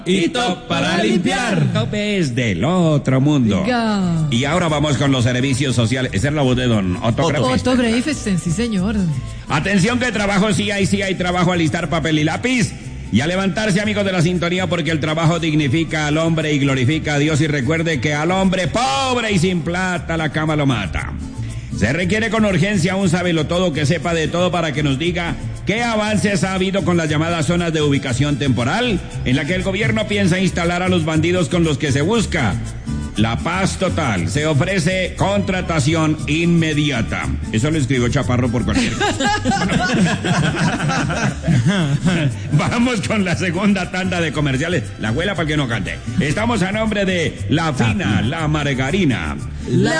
Y top para limpiar. Top es del otro mundo. Oiga. Y ahora vamos con los servicios sociales. Esa es la voz de don Otto Greifenstein. Otto Greifenstein, sí señor. Atención que trabajo sí hay trabajo a listar papel y lápiz. Y a levantarse, amigos de la sintonía, porque el trabajo dignifica al hombre y glorifica a Dios. Y recuerde que al hombre pobre y sin plata la cama lo mata. Se requiere con urgencia un sabelotodo que sepa de todo para que nos diga qué avances ha habido con las llamadas zonas de ubicación temporal, en la que el gobierno piensa instalar a los bandidos con los que se busca la paz total. Se ofrece contratación inmediata. Eso lo escribió Chaparro por cualquier cosa. Vamos con la segunda tanda de comerciales. La abuela para que no cante. Estamos a nombre de La Fina, La Margarina, La